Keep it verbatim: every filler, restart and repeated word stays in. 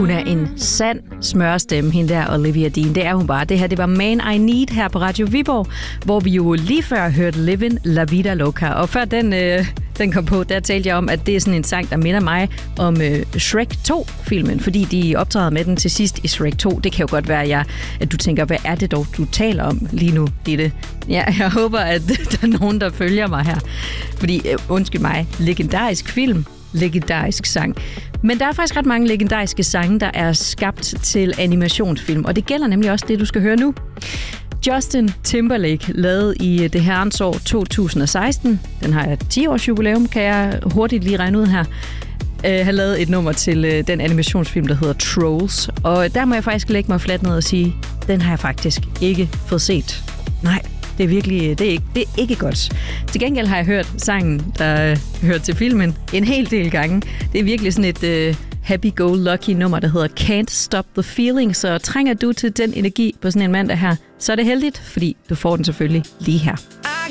Hun er en sand smørstemme, hende der Olivia Dean. Det er hun bare. Det her, det var Man I Need her på Radio Viborg, hvor vi jo lige før hørte Livin' La Vida Loca. Og før den, øh, den kom på, der talte jeg om, at det er sådan en sang, der minder mig om øh, Shrek to-filmen, fordi de optræder med den til sidst i Shrek to. Det kan jo godt være, jeg, at du tænker, hvad er det dog, du taler om lige nu, Ditte? Ja, jeg håber, at der er nogen, der følger mig her. Fordi, øh, undskyld mig, legendarisk film, legendarisk sang. Men der er faktisk ret mange legendariske sange, der er skabt til animationsfilm, og det gælder nemlig også det, du skal høre nu. Justin Timberlake lavede i det herrens år to tusind og seksten, den har ti års jubilæum, kan jeg hurtigt lige regne ud her, uh, han lavede et nummer til uh, den animationsfilm, der hedder Trolls, og der må jeg faktisk lægge mig fladt ned og sige, den har jeg faktisk ikke fået set. Nej. Det er virkelig, det er, ikke, det er ikke godt. Til gengæld har jeg hørt sangen, der hører til filmen, en hel del gange. Det er virkelig sådan et uh, happy-go-lucky nummer, der hedder Can't Stop the Feeling. Så trænger du til den energi på sådan en mandag her, så er det heldigt, fordi du får den selvfølgelig lige her.